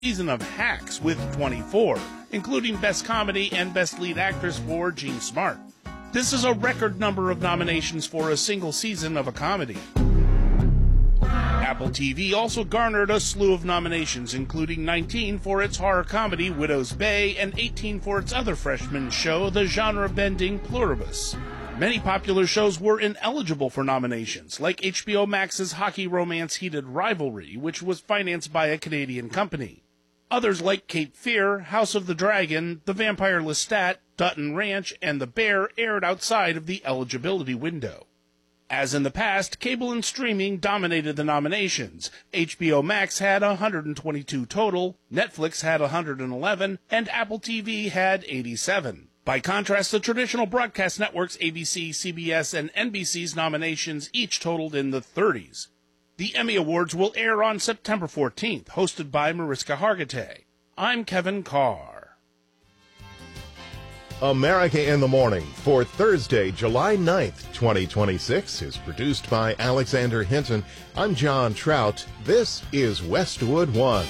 season of Hacks with 24, including Best Comedy and Best Lead Actress for Jean Smart. This is a record number of nominations for a single season of a comedy. Apple TV also garnered a slew of nominations, including 19 for its horror comedy Widow's Bay and 18 for its other freshman show, the genre-bending Pluribus. Many popular shows were ineligible for nominations, like HBO Max's hockey romance Heated Rivalry, which was financed by a Canadian company. Others like Cape Fear, House of the Dragon, The Vampire Lestat, Dutton Ranch, and The Bear aired outside of the eligibility window. As in the past, cable and streaming dominated the nominations. HBO Max had 122 total, Netflix had 111, and Apple TV had 87. By contrast, the traditional broadcast networks ABC, CBS, and NBC's nominations each totaled in the 30s. The Emmy Awards will air on September 14th, hosted by Mariska Hargitay. I'm Kevin Carr. America in the Morning for Thursday, July 9th, 2026 is produced by Alexander Hinton. I'm John Trout. This is Westwood One.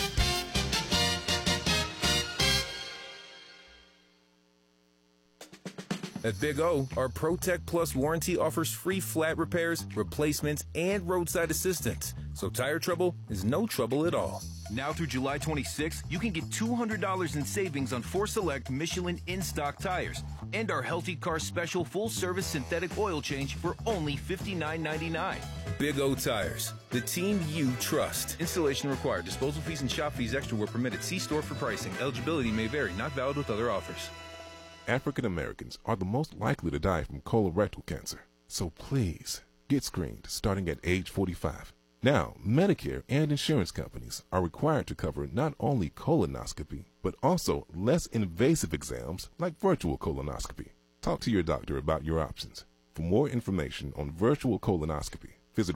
At Big O, our ProTech Plus warranty offers free flat repairs, replacements, and roadside assistance. So tire trouble is no trouble at all. Now through July 26th, you can get $200 in savings on 4 select Michelin in-stock tires and our Healthy Car Special full-service synthetic oil change for only $59.99. Big O Tires, the team you trust. Installation required. Disposal fees and shop fees extra were permitted. See store for pricing. Eligibility may vary. Not valid with other offers. African Americans are the most likely to die from colorectal cancer. So please, get screened starting at age 45. Now, Medicare and insurance companies are required to cover not only colonoscopy, but also less invasive exams like virtual colonoscopy. Talk to your doctor about your options. For more information on virtual colonoscopy, visit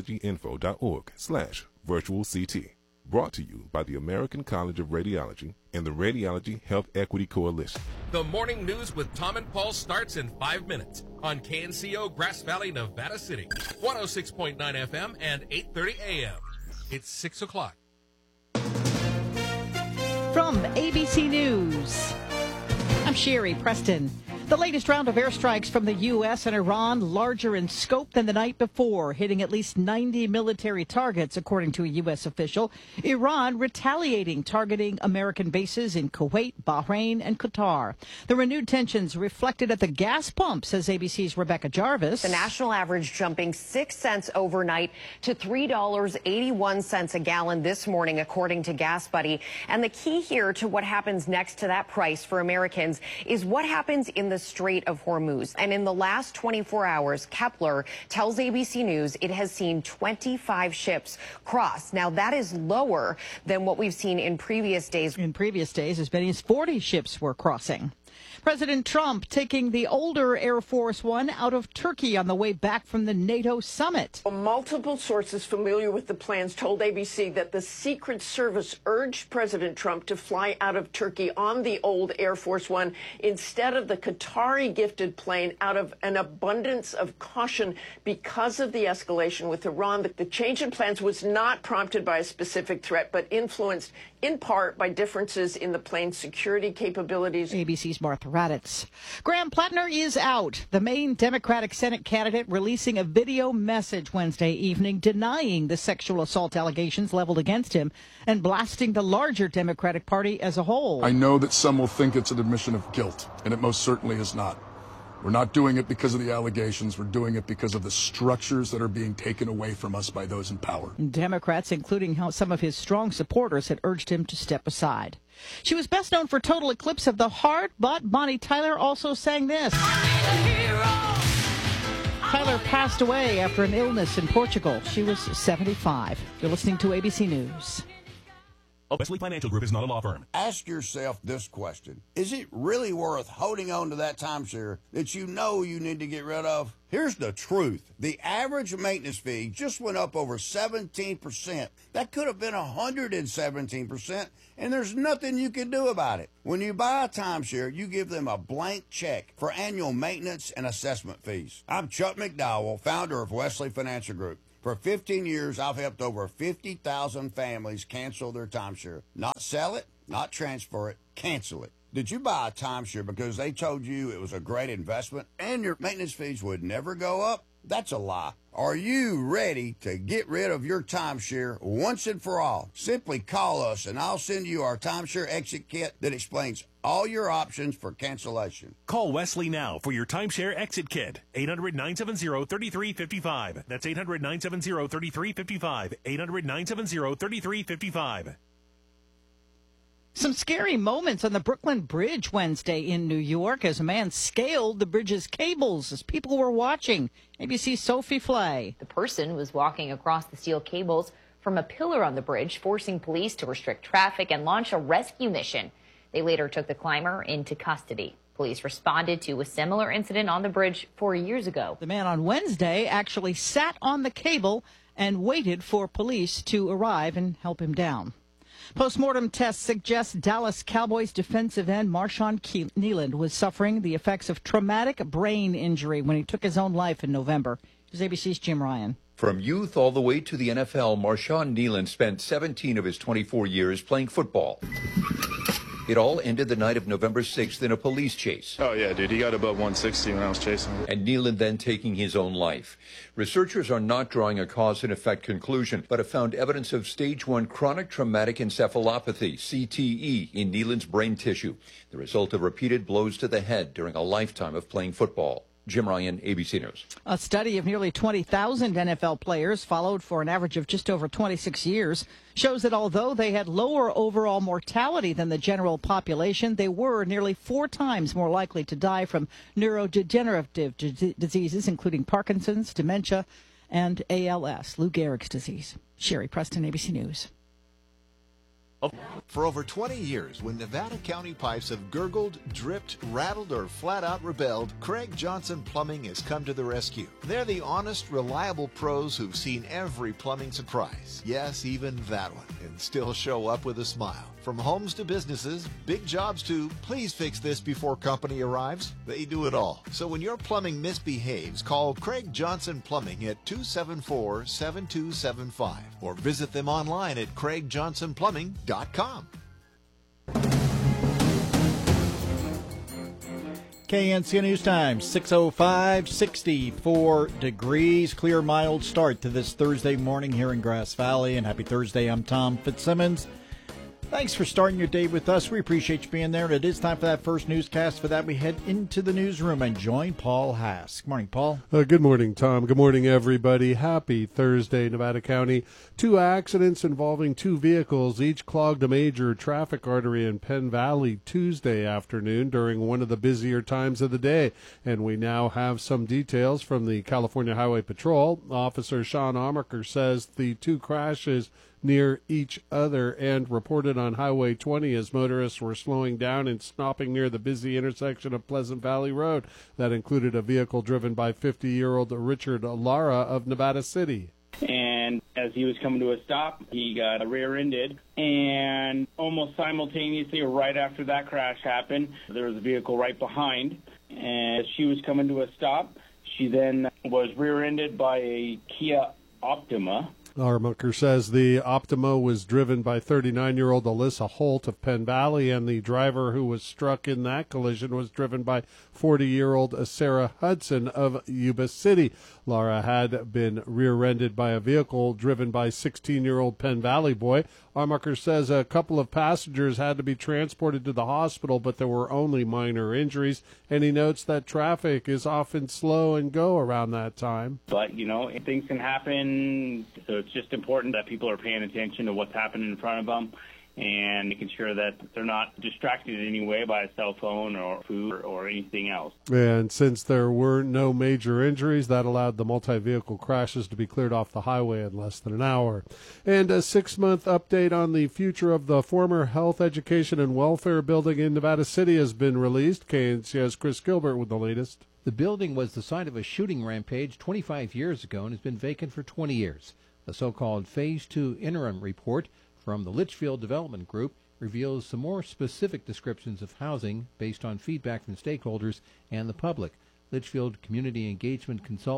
radiologyinfo.org/virtualct. Brought to you by the American College of Radiology and the Radiology Health Equity Coalition. The morning news with Tom and Paul starts in 5 minutes on KNCO Grass Valley, Nevada City, 106.9 FM and 8:30 a.m. It's 6 o'clock. From ABC News, I'm Sherry Preston. The latest round of airstrikes from the U.S. and Iran larger in scope than the night before, hitting at least 90 military targets, according to a U.S. official. Iran retaliating, targeting American bases in Kuwait, Bahrain, and Qatar. The renewed tensions reflected at the gas pump, says ABC's Rebecca Jarvis. The national average jumping 6 cents overnight to $3.81 a gallon this morning, according to Gas Buddy. And the key here to what happens next to that price for Americans is what happens in the Strait of Hormuz. And in the last 24 hours, Kepler tells ABC News it has seen 25 ships cross. Now, that is lower than what we've seen in previous days. In previous days, as many as 40 ships were crossing. President Trump taking the older Air Force One out of Turkey on the way back from the NATO summit. Multiple sources familiar with the plans told ABC that the Secret Service urged President Trump to fly out of Turkey on the old Air Force One instead of the Qatari-gifted plane out of an abundance of caution because of the escalation with Iran. The change in plans was not prompted by a specific threat, but influenced in part by differences in the plane's security capabilities. ABC's Martha Raddatz. Graham Plattner is out. The main Democratic Senate candidate releasing a video message Wednesday evening denying the sexual assault allegations leveled against him and blasting the larger Democratic Party as a whole. I know that some will think it's an admission of guilt, and it most certainly is not. We're not doing it because of the allegations. We're doing it because of the structures that are being taken away from us by those in power. Democrats, including some of his strong supporters, had urged him to step aside. She was best known for Total Eclipse of the Heart, but Bonnie Tyler also sang this. Tyler passed away after an illness in Portugal. She was 75. You're listening to ABC News. Wesley Financial Group is not a law firm. Ask yourself this question. Is it really worth holding on to that timeshare that you know you need to get rid of? Here's the truth. The average maintenance fee just went up over 17%. That could have been 117%, and there's nothing you can do about it. When you buy a timeshare, you give them a blank check for annual maintenance and assessment fees. I'm Chuck McDowell, founder of Wesley Financial Group. For 15 years, I've helped over 50,000 families cancel their timeshare. Not sell it, not transfer it, cancel it. Did you buy a timeshare because they told you it was a great investment and your maintenance fees would never go up? That's a lie. Are you ready to get rid of your timeshare once and for all? Simply call us and I'll send you our timeshare exit kit that explains all your options for cancellation. Call Wesley now for your timeshare exit kit. 800-970-3355. That's 800-970-3355. 800-970-3355. Some scary moments on the Brooklyn Bridge Wednesday in New York as a man scaled the bridge's cables as people were watching. ABC's Sophie Flay. The person was walking across the steel cables from a pillar on the bridge, forcing police to restrict traffic and launch a rescue mission. They later took the climber into custody. Police responded to a similar incident on the bridge 4 years ago. The man on Wednesday actually sat on the cable and waited for police to arrive and help him down. Postmortem tests suggest Dallas Cowboys defensive end Marshawn Kneeland was suffering the effects of traumatic brain injury when he took his own life in November. Here's ABC's Jim Ryan. From youth all the way to the NFL, Marshawn Kneeland spent 17 of his 24 years playing football. It all ended the night of November 6th in a police chase. Oh, yeah, dude. He got above 160 when I was chasing him. And Kneeland then taking his own life. Researchers are not drawing a cause and effect conclusion, but have found evidence of stage 1 chronic traumatic encephalopathy, CTE, in Kneeland's brain tissue, the result of repeated blows to the head during a lifetime of playing football. Jim Ryan, ABC News. A study of nearly 20,000 NFL players followed for an average of just over 26 years shows that although they had lower overall mortality than the general population, they were nearly 4 times more likely to die from neurodegenerative diseases, including Parkinson's, dementia, and ALS, Lou Gehrig's disease. Sherry Preston, ABC News. For over 20 years, when Nevada County pipes have gurgled, dripped, rattled, or flat out rebelled, Craig Johnson Plumbing has come to the rescue. They're the honest, reliable pros who've seen every plumbing surprise. Yes, even that one, and still show up with a smile. From homes to businesses, big jobs to, please fix this before company arrives, they do it all. So when your plumbing misbehaves, call Craig Johnson Plumbing at 274-7275 or visit them online at craigjohnsonplumbing.com. KNCO News Time, 6:05, 64 degrees. Clear, mild start to this Thursday morning here in Grass Valley. And happy Thursday, I'm Tom Fitzsimmons. Thanks for starting your day with us. We appreciate you being there. And it is time for that first newscast. For that, we head into the newsroom and join Paul Hask. Good morning, Paul. Good morning, Tom. Good morning, everybody. Happy Thursday, Nevada County. 2 accidents involving 2 vehicles each clogged a major traffic artery in Penn Valley Tuesday afternoon during one of the busier times of the day. And we now have some details from the California Highway Patrol. Officer Sean Armaker says the 2 crashes near each other and reported on Highway 20 as motorists were slowing down and stopping near the busy intersection of Pleasant Valley Road. That included a vehicle driven by 50-year-old Richard Lara of Nevada City. And as he was coming to a stop, he got rear-ended, and almost simultaneously or right after that crash happened, there was a vehicle right behind, and as she was coming to a stop, she then was rear-ended by a Kia Optima. Armaker says the Optima was driven by 39-year-old Alyssa Holt of Penn Valley, and the driver who was struck in that collision was driven by 40-year-old Sarah Hudson of Yuba City. Lara had been rear-ended by a vehicle driven by 16-year-old Penn Valley boy. Armaker says a couple of passengers had to be transported to the hospital, but there were only minor injuries, and he notes that traffic is often slow and go around that time. But, you know, things can happen, so it's just important that people are paying attention to what's happening in front of them and making sure that they're not distracted in any way by a cell phone or food or anything else. And since there were no major injuries, that allowed the multi-vehicle crashes to be cleared off the highway in less than an hour. And a 6-month update on the future of the former Health, Education, and Welfare building in Nevada City has been released. KNCO's Chris Gilbert with the latest. The building was the site of a shooting rampage 25 years ago and has been vacant for 20 years. The so-called Phase 2 interim report from the Litchfield Development Group reveals some more specific descriptions of housing based on feedback from stakeholders and the public. Litchfield community engagement consultant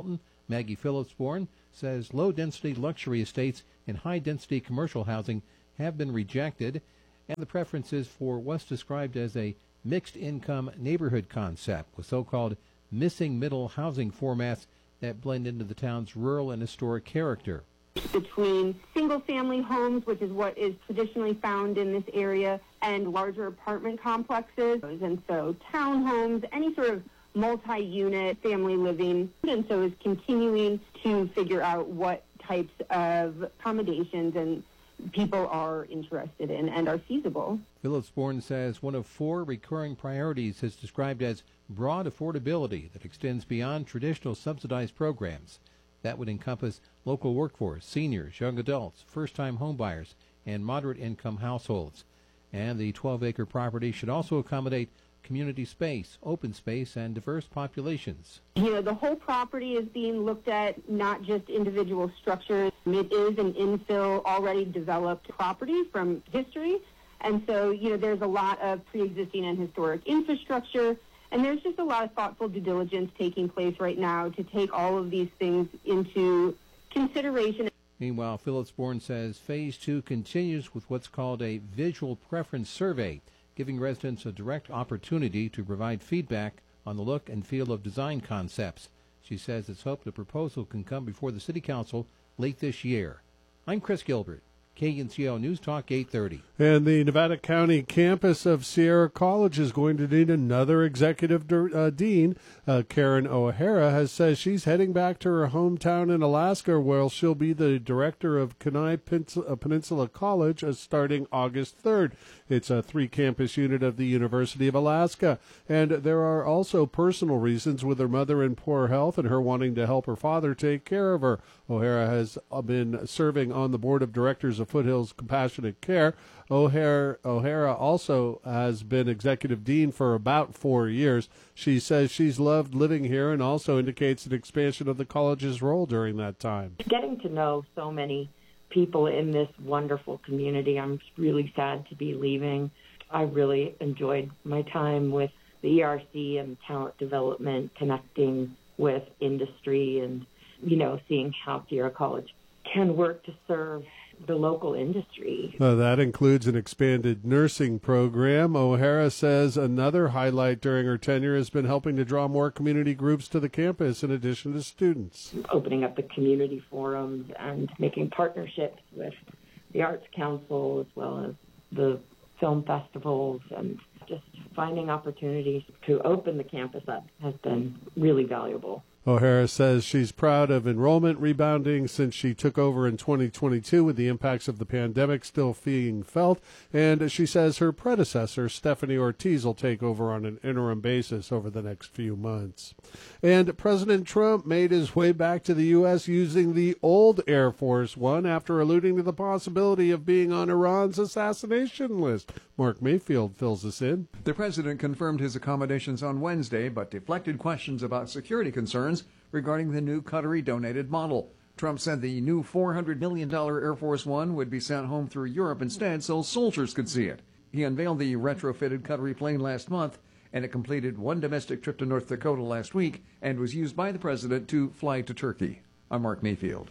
Maggie Phillipsborn says low-density luxury estates and high-density commercial housing have been rejected, and the preference is for what's described as a mixed-income neighborhood concept with so-called missing middle housing formats that blend into the town's rural and historic character. Between single-family homes, which is what is traditionally found in this area, and larger apartment complexes, and so townhomes, any sort of multi-unit family living, and so is continuing to figure out what types of accommodations and people are interested in and are feasible. Phillipsborn says one of 4 recurring priorities is described as broad affordability that extends beyond traditional subsidized programs. That would encompass local workforce, seniors, young adults, first-time homebuyers, and moderate-income households. And the 12-acre property should also accommodate community space, open space, and diverse populations. You know, the whole property is being looked at, not just individual structures. It is an infill, already developed property from history. And so, you know, there's a lot of pre-existing and historic infrastructure. And there's just a lot of thoughtful due diligence taking place right now to take all of these things into consideration. Meanwhile, Phillipsborn says Phase 2 continues with what's called a visual preference survey, giving residents a direct opportunity to provide feedback on the look and feel of design concepts. She says it's hoped the proposal can come before the City Council late this year. I'm Chris Gilbert, KNCO News Talk 830. And the Nevada County campus of Sierra College is going to need another executive dean. Karen O'Hara says she's heading back to her hometown in Alaska, where she'll be the director of Kenai Peninsula College starting August 3rd. It's a 3-campus unit of the University of Alaska. And there are also personal reasons, with her mother in poor health and her wanting to help her father take care of her. O'Hara has been serving on the board of directors of Foothills Compassionate Care. O'Hara also has been executive dean for about 4 years. She says she's loved living here and also indicates an expansion of the college's role during that time. Getting to know so many people in this wonderful community, I'm really sad to be leaving. I really enjoyed my time with the ERC and talent development, connecting with industry and, you know, seeing how Sierra College can work to serve the local industry. That includes an expanded nursing program. O'Hara says another highlight during her tenure has been helping to draw more community groups to the campus in addition to students. Opening up the community forums and making partnerships with the Arts Council as well as the film festivals, and just finding opportunities to open the campus up has been really valuable. O'Hara says she's proud of enrollment rebounding since she took over in 2022 with the impacts of the pandemic still being felt, and she says her predecessor, Stephanie Ortiz, will take over on an interim basis over the next few months. And President Trump made his way back to the U.S. using the old Air Force One after alluding to the possibility of being on Iran's assassination list. Mark Mayfield fills us in. The president confirmed his accommodations on Wednesday, but deflected questions about security concerns regarding the new Qatari-donated model. Trump said the new $400 million Air Force One would be sent home through Europe instead so soldiers could see it. He unveiled the retrofitted Qatari plane last month, and it completed one domestic trip to North Dakota last week and was used by the president to fly to Turkey. I'm Mark Mayfield.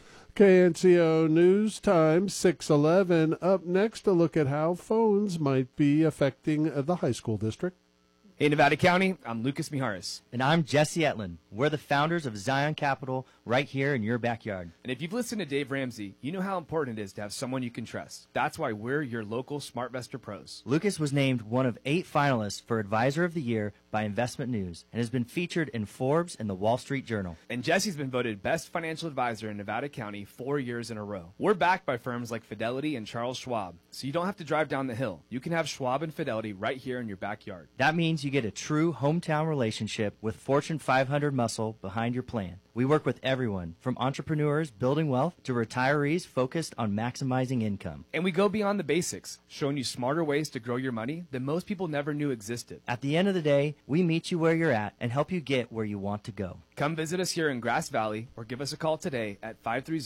KNCO News Time 6:11. Up next, a look at how phones might be affecting the high school district. Hey, Nevada County, I'm Lucas Mijares. And I'm Jesse Etlin. We're the founders of Zion Capital right here in your backyard. And if you've listened to Dave Ramsey, you know how important it is to have someone you can trust. That's why we're your local SmartVestor pros. Lucas was named one of 8 finalists for Advisor of the Year by Investment News and has been featured in Forbes and the Wall Street Journal. And Jesse's been voted Best Financial Advisor in Nevada County 4 years in a row. We're backed by firms like Fidelity and Charles Schwab, so you don't have to drive down the hill. You can have Schwab and Fidelity right here in your backyard. That means you get a true hometown relationship with Fortune 500 muscle behind your plan. We work with everyone, from entrepreneurs building wealth to retirees focused on maximizing income. And we go beyond the basics, showing you smarter ways to grow your money that most people never knew existed. At the end of the day, we meet you where you're at and help you get where you want to go. Come visit us here in Grass Valley or give us a call today at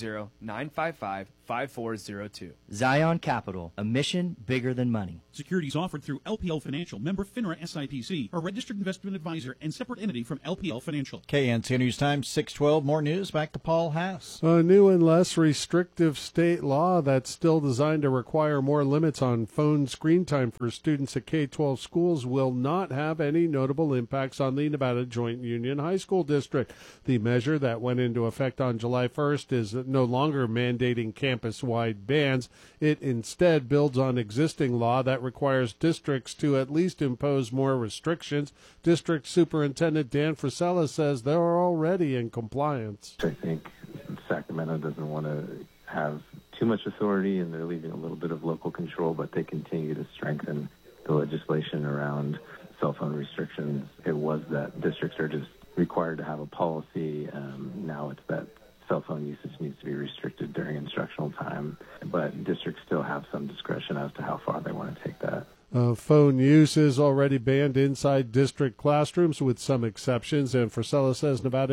530-955-5402. Zion Capital, a mission bigger than money. Securities offered through LPL Financial, member FINRA SIPC, a registered investment advisor and separate entity from LPL Financial. KNCO News Time 6:12. 6:12, more news. Back to Paul Haas. A new and less restrictive state law that's still designed to require more limits on phone screen time for students at K-12 schools will not have any notable impacts on the Nevada Joint Union High School District. The measure that went into effect on July 1st is no longer mandating campus-wide bans. It instead builds on existing law that requires districts to at least impose more restrictions. District Superintendent Dan Frisella says they're already in compliance. I think Sacramento doesn't want to have too much authority, and they're leaving a little bit of local control, but they continue to strengthen the legislation around cell phone restrictions. It was that districts are just required to have a policy. Now it's that cell phone usage needs to be restricted during instructional time, but districts still have some discretion as to how far they want to take that. Phone use is already banned inside district classrooms with some exceptions, and Frisella says Nevada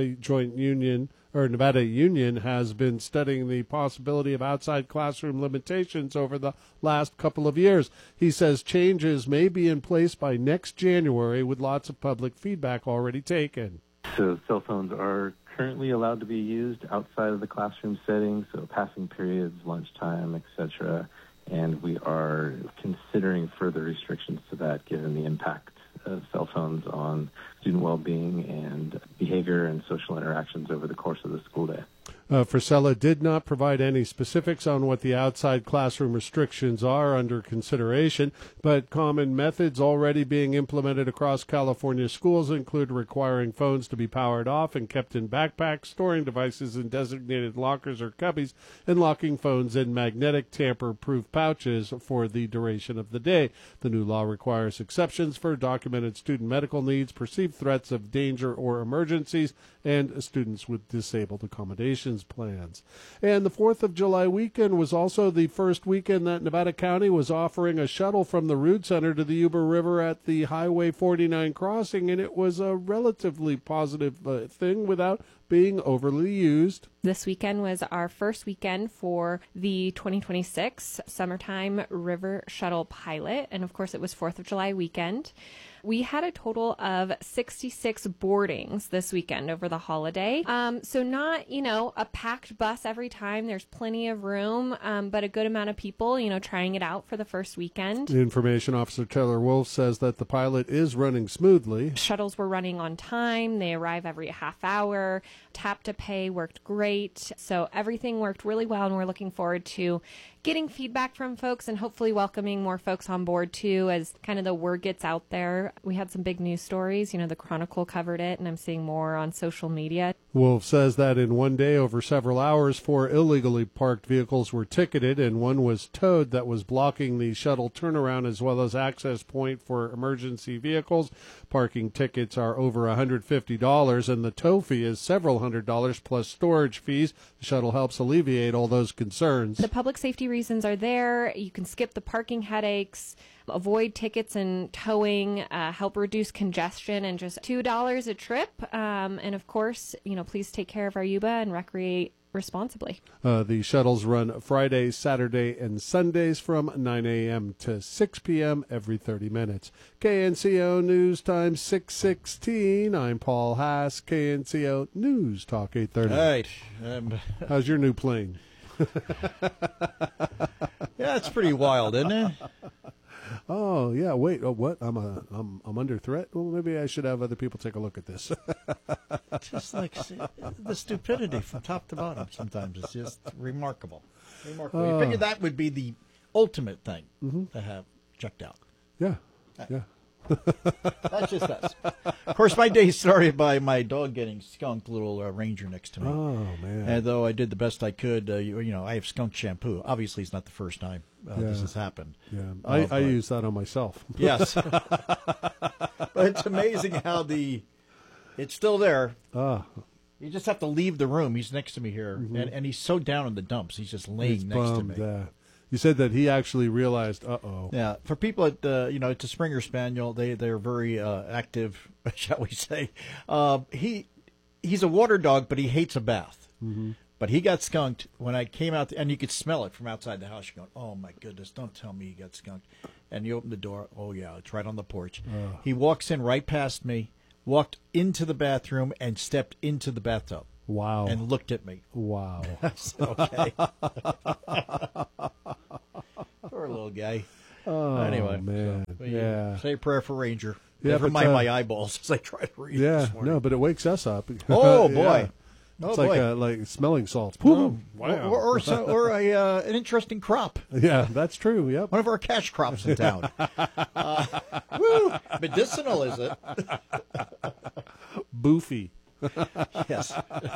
Union has been studying the possibility of outside classroom limitations over the last couple of years. He says changes may be in place by next January with lots of public feedback already taken. So cell phones are currently allowed to be used outside of the classroom setting, so passing periods, lunchtime, etc., and we are considering further restrictions to that given the impact of cell phones on student well-being and behavior and social interactions over the course of the school day. Frisella did not provide any specifics on what the outside classroom restrictions are under consideration, but common methods already being implemented across California schools include requiring phones to be powered off and kept in backpacks, storing devices in designated lockers or cubbies, and locking phones in magnetic tamper-proof pouches for the duration of the day. The new law requires exceptions for documented student medical needs, perceived threats of danger or emergencies, and students with disabled accommodations plans. And the 4th of July weekend was also the first weekend that Nevada County was offering a shuttle from the Rood Center to the Yuba River at the Highway 49 crossing, and it was a relatively positive thing without being overly used. This weekend was our first weekend for the 2026 Summertime River Shuttle pilot, and of course it was 4th of July weekend. We had a total of 66 boardings this weekend over the holiday. So not, a packed bus every time. There's plenty of room, but a good amount of people, trying it out for the first weekend. Information Officer Taylor Wolf says that the pilot is running smoothly. Shuttles were running on time. They arrive every half hour. Tap to pay worked great. So everything worked really well, and we're looking forward to getting feedback from folks and hopefully welcoming more folks on board too as kind of the word gets out there. We had some big news stories. The Chronicle covered it, and I'm seeing more on social media. Wolf says that in one day, over several hours, 4 illegally parked vehicles were ticketed, and one was towed that was blocking the shuttle turnaround as well as access point for emergency vehicles. Parking tickets are over $150, and the tow fee is several $100 plus storage fees. The shuttle helps alleviate all those concerns. The public safety reasons are there. You can skip the parking headaches, avoid tickets and towing, help reduce congestion, and just $2 a trip. And of course, please take care of our Yuba and recreate responsibly. The shuttles run Friday, Saturday, and Sundays from 9 a.m. to 6 p.m. every 30 minutes. KNCO News Time 6:16. I'm Paul Haas, KNCO News Talk 830. All right. How's your new plane? Yeah, it's pretty wild, isn't it? Oh yeah, wait. Oh, what? I'm under threat. Well, maybe I should have other people take a look at this. Just like the stupidity from top to bottom. Sometimes it's just remarkable. Remarkable. You figured that would be the ultimate thing to have checked out. Yeah. That's just us. Of course, my day started by my dog getting skunked, little Ranger next to me. Oh, man. And though I did the best I could, I have skunk shampoo. Obviously, it's not the first time this has happened. Yeah, I use that on myself. Yes. But it's amazing how it's still there. You just have to leave the room. He's next to me here, and he's so down in the dumps. He's just laying next to me. You said that he actually realized, uh-oh. Yeah, for people at, it's a Springer Spaniel. They're very active, shall we say. He's a water dog, but he hates a bath. Mm-hmm. But he got skunked when I came out, and you could smell it from outside the house. You're going, oh, my goodness, don't tell me he got skunked. And you open the door. Oh, yeah, it's right on the porch. He walks in right past me, walked into the bathroom, and stepped into the bathtub. Wow. And looked at me. Wow. Okay. Poor little guy. Oh, anyway, man. So, yeah. Say a prayer for Ranger. Yeah, Never but, mind my eyeballs as I try to read this morning. No, but it wakes us up. Oh, boy. Yeah. Oh, It's boy. like smelling salts. Oh, Wow. Or an interesting crop. Yeah, that's true. Yep. One of our cash crops in town. Woo! Medicinal, is it? Boofy. Yes.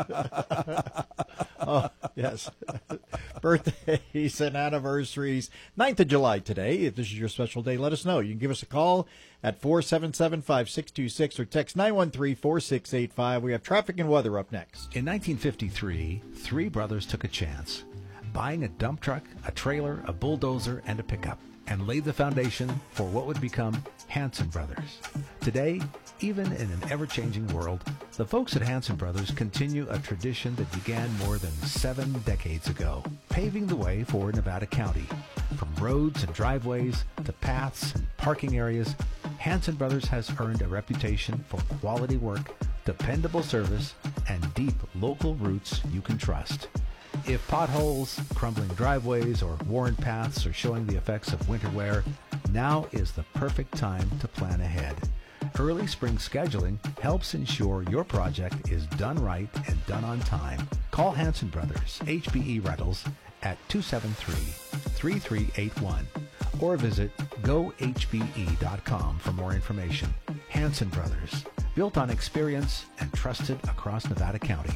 Oh, yes. Birthdays and anniversaries. 9th of July today. If this is your special day, let us know. You can give us a call at 477-5626 or text 913-4685. We have traffic and weather up next. In 1953, three brothers took a chance, buying a dump truck, a trailer, a bulldozer, and a pickup, and laid the foundation for what would become Hanson Brothers. Today, even in an ever-changing world, the folks at Hanson Brothers continue a tradition that began more than 7 decades ago, paving the way for Nevada County. From roads and driveways to paths and parking areas, Hanson Brothers has earned a reputation for quality work, dependable service, and deep local roots you can trust. If potholes, crumbling driveways, or worn paths are showing the effects of winter wear, now is the perfect time to plan ahead. Early spring scheduling helps ensure your project is done right and done on time. Call Hanson Brothers, HBE Rentals, at 273-3381 or visit gohbe.com for more information. Hanson Brothers, built on experience and trusted across Nevada County.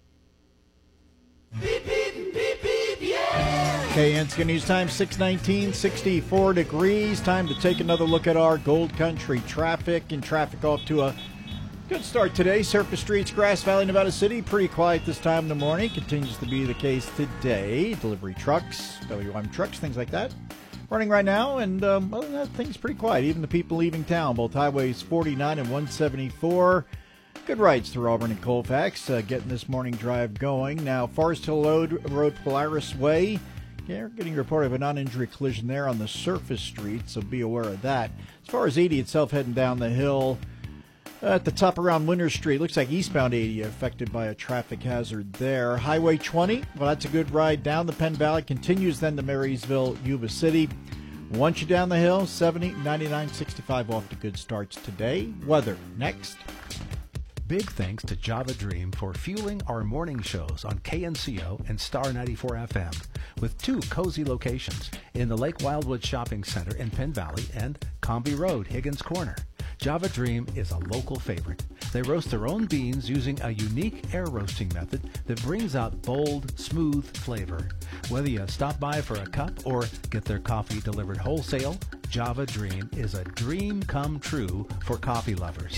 KNC News Time, 6:19, 64 degrees. Time to take another look at our Gold Country traffic. And traffic off to a good start today. Surface streets, Grass Valley, Nevada City, pretty quiet this time in the morning. Continues to be the case today. Delivery trucks, WM trucks, things like that, running right now. And other than that, things pretty quiet. Even the people leaving town, both highways 49 and 174. Good rides through Auburn and Colfax, getting this morning drive going. Now, Forest Hill Road, Polaris Way. Yeah, we're getting a report of a non-injury collision there on the surface street, so be aware of that. As far as 80 itself, heading down the hill at the top around Winter Street, looks like eastbound 80 affected by a traffic hazard there. Highway 20, well, that's a good ride down the Penn Valley, continues then to Marysville, Yuba City. Once you're down the hill, 70, 99, 65 off to good starts today. Weather next. Big thanks to Java Dream for fueling our morning shows on KNCO and Star 94 FM with 2 cozy locations in the Lake Wildwood Shopping Center in Penn Valley and Comby Road, Higgins Corner. Java Dream is a local favorite. They roast their own beans using a unique air roasting method that brings out bold, smooth flavor. Whether you stop by for a cup or get their coffee delivered wholesale, Java Dream is a dream come true for coffee lovers.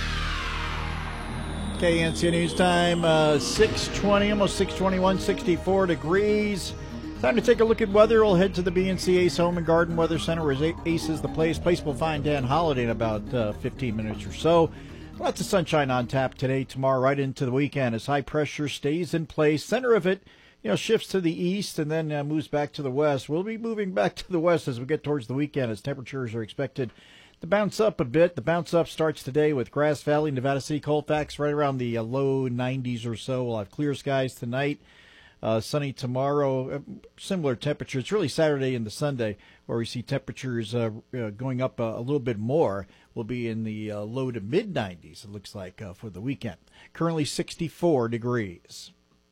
KNC News Time, 6:20, almost 6:21, 64 degrees. Time to take a look at weather. We'll head to the BNC Ace Home and Garden Weather Center, where Ace is the place. Place will find Dan Holiday in about 15 minutes or so. Lots of sunshine on tap today, tomorrow, right into the weekend as high pressure stays in place. Center of it, shifts to the east and then moves back to the west. We'll be moving back to the west as we get towards the weekend, as temperatures are expected to bounce up a bit. The bounce up starts today with Grass Valley, Nevada City, Colfax, right around the low 90s or so. We'll have clear skies tonight, sunny tomorrow, similar temperatures. It's really Saturday into Sunday where we see temperatures going up a little bit more. We'll be in the low to mid 90s, it looks like, for the weekend. Currently 64 degrees.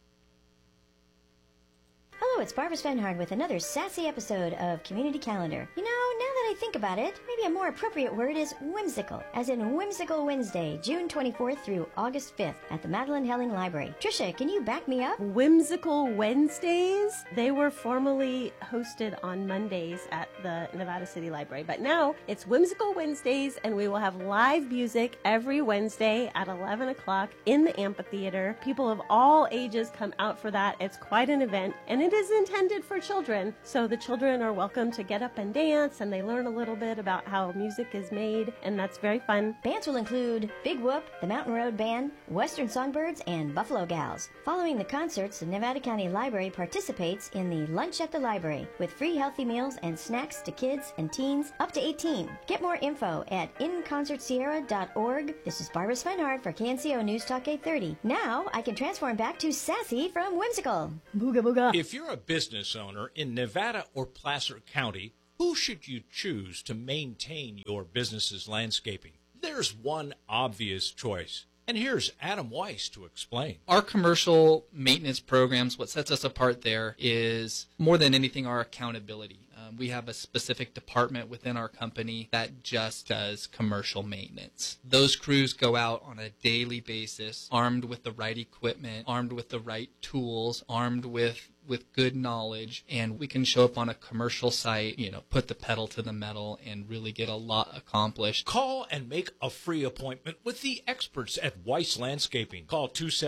Hello, it's Barbara Svenhard with another sassy episode of Community Calendar. Now that I think about it, maybe a more appropriate word is whimsical, as in Whimsical Wednesday, June 24th through August 5th at the Madeline Helling Library. Trisha, can you back me up? Whimsical Wednesdays? They were formerly hosted on Mondays at the Nevada City Library, but now it's Whimsical Wednesdays, and we will have live music every Wednesday at 11 o'clock in the amphitheater. People of all ages come out for that. It's quite an event, and it is intended for children, so the children are welcome to get up and dance, and they learn learn a little bit about how music is made, and that's very fun. Bands will include Big Whoop, the Mountain Road Band, Western Songbirds, and Buffalo Gals. Following the concerts, the Nevada County Library participates in the Lunch at the Library with free healthy meals and snacks to kids and teens up to 18. Get more info at inconcertsierra.org. This is Barbara Svenhard for KNCO News Talk 830. Now I can transform back to Sassy from Whimsical. Booga booga. If you're a business owner in Nevada or Placer County, who should you choose to maintain your business's landscaping? There's one obvious choice. And here's Adam Weiss to explain. Our commercial maintenance programs, what sets us apart there is more than anything our accountability. We have a specific department within our company that just does commercial maintenance. Those crews go out on a daily basis, armed with the right equipment, armed with the right tools, armed with good knowledge, and we can show up on a commercial site, put the pedal to the metal and really get a lot accomplished. Call and make a free appointment with the experts at Weiss Landscaping. Call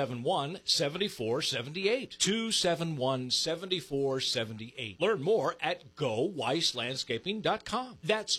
271-7478. 271-7478. Learn more at GoWeissLandscaping.com. That's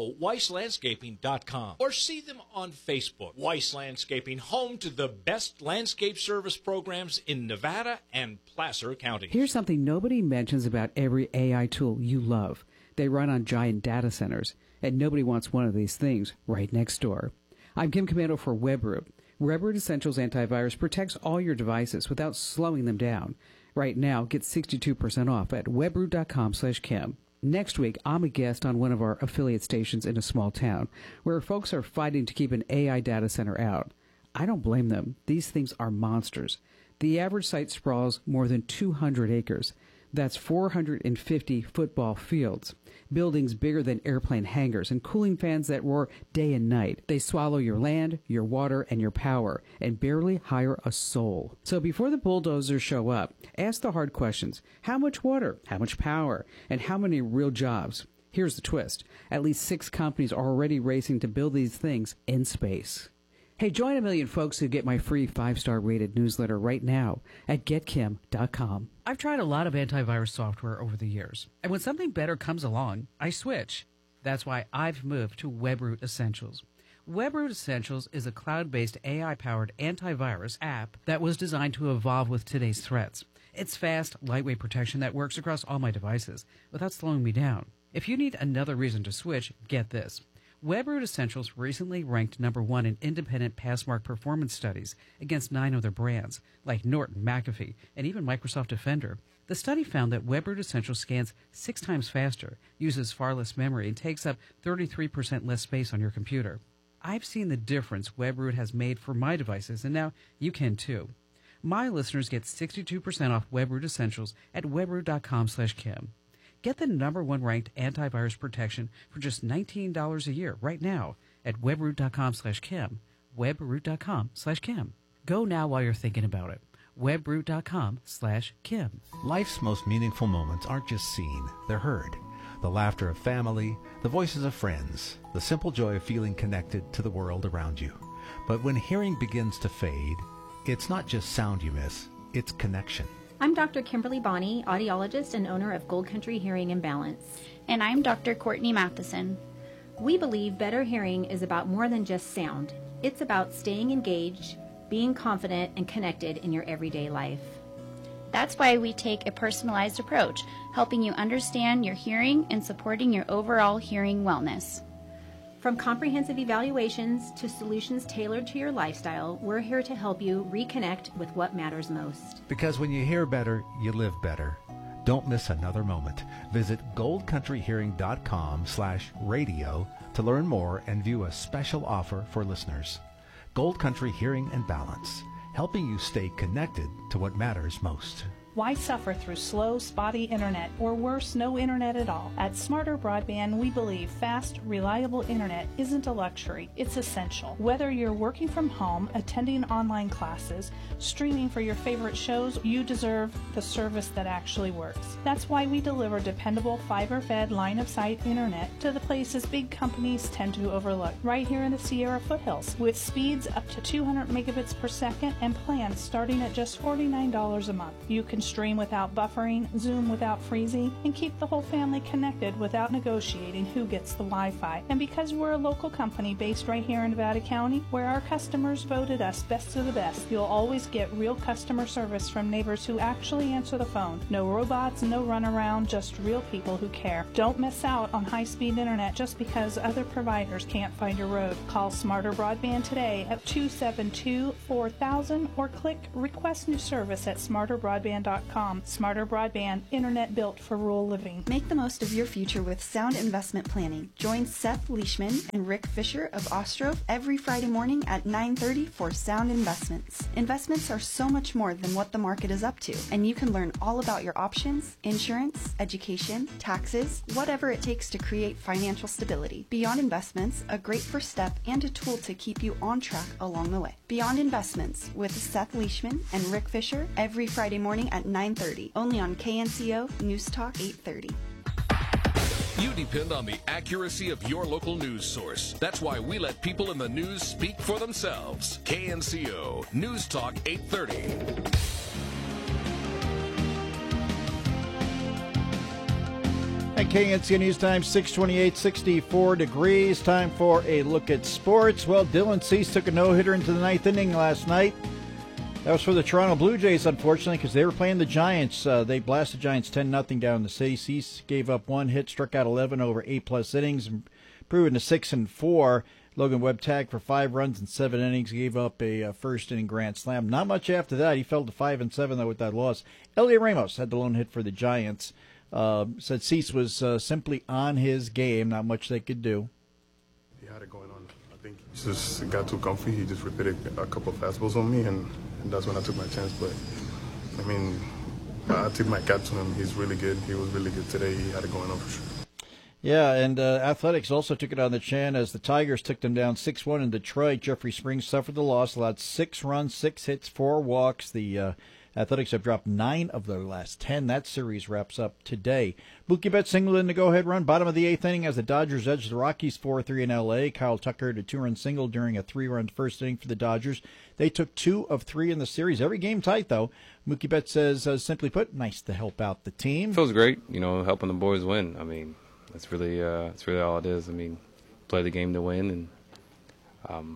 GoWeissLandscaping.com. Or see them on Facebook. Weiss Landscaping, home to the best landscape service programs in Nevada and Placer County. Here's something nobody mentions about every AI tool you love. They run on giant data centers, and nobody wants one of these things right next door. I'm Kim Commando for WebRoot. WebRoot Essentials Antivirus protects all your devices without slowing them down. Right now, get 62% off at webroot.com/Kim. Next week, I'm a guest on one of our affiliate stations in a small town where folks are fighting to keep an AI data center out. I don't blame them. These things are monsters. The average site sprawls more than 200 acres. That's 450 football fields, buildings bigger than airplane hangars, and cooling fans that roar day and night. They swallow your land, your water, and your power, and barely hire a soul. So before the bulldozers show up, ask the hard questions. How much water? How much power? And how many real jobs? Here's the twist. At least 6 companies are already racing to build these things in space. Hey, join a million folks who get my free 5-star rated newsletter right now at getkim.com. I've tried a lot of antivirus software over the years, and when something better comes along, I switch. That's why I've moved to WebRoot Essentials. WebRoot Essentials is a cloud-based AI-powered antivirus app that was designed to evolve with today's threats. It's fast, lightweight protection that works across all my devices without slowing me down. If you need another reason to switch, get this. WebRoot Essentials recently ranked #1 in independent Passmark performance studies against 9 other brands, like Norton, McAfee, and even Microsoft Defender. The study found that WebRoot Essentials scans 6 times faster, uses far less memory, and takes up 33% less space on your computer. I've seen the difference WebRoot has made for my devices, and now you can too. My listeners get 62% off WebRoot Essentials at webroot.com/Kim. Get the #1 ranked antivirus protection for just $19 a year right now at webroot.com/Kim. Webroot.com/Kim. Go now while you're thinking about it. Webroot.com/Kim. Life's most meaningful moments aren't just seen, they're heard. The laughter of family, the voices of friends, the simple joy of feeling connected to the world around you. But when hearing begins to fade, it's not just sound you miss, it's connection. I'm Dr. Kimberly Bonney, audiologist and owner of Gold Country Hearing and Balance. And I'm Dr. Courtney Matheson. We believe better hearing is about more than just sound. It's about staying engaged, being confident, and connected in your everyday life. That's why we take a personalized approach, helping you understand your hearing and supporting your overall hearing wellness. From comprehensive evaluations to solutions tailored to your lifestyle, we're here to help you reconnect with what matters most. Because when you hear better, you live better. Don't miss another moment. Visit goldcountryhearing.com/radio to learn more and view a special offer for listeners. Gold Country Hearing and Balance, helping you stay connected to what matters most. Why suffer through slow, spotty internet, or worse, no internet at all? At Smarter Broadband, we believe fast, reliable internet isn't a luxury, it's essential. Whether you're working from home, attending online classes, streaming for your favorite shows, you deserve the service that actually works. That's why we deliver dependable, fiber-fed, line-of-sight internet to the places big companies tend to overlook, right here in the Sierra foothills, with speeds up to 200 megabits per second and plans starting at just $49 a month. You can can stream without buffering, Zoom without freezing, and keep the whole family connected without negotiating who gets the Wi-Fi. And because we're a local company based right here in Nevada County, where our customers voted us best of the best, you'll always get real customer service from neighbors who actually answer the phone. No robots, no runaround, just real people who care. Don't miss out on high-speed internet just because other providers can't find your road. Call Smarter Broadband today at 272-4000 or click Request New Service at smarterbroadband.com. Smarter Broadband, internet built for rural living. Make the most of your future with sound investment planning. Join Seth Leishman and Rick Fisher of Ostrov every Friday morning at 9:30 for Sound Investments. Investments are so much more than what the market is up to, and you can learn all about your options, insurance, education, taxes, whatever it takes to create financial stability. Beyond Investments, a great first step and a tool to keep you on track along the way. Beyond Investments with Seth Leishman and Rick Fisher every Friday morning at 9:30, only on KNCO News Talk 830. You depend on the accuracy of your local news source. That's why we let people in the news speak for themselves. KNCO News Talk 830. At KNCO News Time, 6:28, 64 degrees. Time for a look at sports. Well, Dylan Cease took a no-hitter into the ninth inning last night. That was for the Toronto Blue Jays, unfortunately, because they were playing the Giants. They blasted the Giants 10-0 down in the city. Cease gave up one hit, struck out 11 over 8+ innings, improving to 6-4. Logan Webb tagged for 5 runs in 7 innings, gave up a first-inning grand slam. Not much after that. He fell to 5-7, though, with that loss. Elliot Ramos had the lone hit for the Giants. Said Cease was simply on his game, not much they could do. He had it going on. I think he just got too comfy. He just repeated a couple of fastballs on me, and that's when I took my chance. But, I mean, I tip my cap to him. He's really good. He was really good today. He had it going on for sure. Yeah, and Athletics also took it on the chin as the Tigers took them down 6-1 in Detroit. Jeffrey Springs suffered the loss, allowed 6 runs, 6 hits, 4 walks. The Athletics have dropped 9 of their last 10. That series wraps up today. Mookie Betts singled in the go-ahead run, bottom of the 8th inning as the Dodgers edged the Rockies 4-3 in L.A. Kyle Tucker had a 2-run single during a 3-run first inning for the Dodgers. They took 2 of 3 in the series. Every game tight, though. Mookie Betts says, simply put, nice to help out the team. Feels great, helping the boys win. I mean, that's really all it is. I mean, play the game to win and,